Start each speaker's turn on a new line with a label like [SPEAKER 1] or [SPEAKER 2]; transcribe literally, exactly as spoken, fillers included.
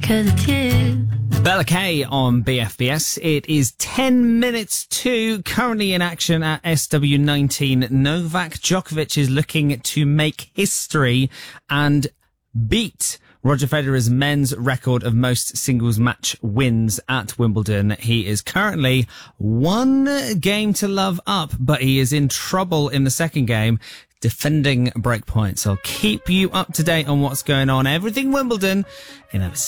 [SPEAKER 1] to the tip.
[SPEAKER 2] Bella K on B F B S. It is ten minutes to, currently in action at S W nineteen. Novak Djokovic is looking to make history and beat Roger Federer's men's record of most singles match wins at Wimbledon. He is currently one game to love up, but he is in trouble in the second game, defending break points. I'll keep you up to date on what's going on. Everything Wimbledon in a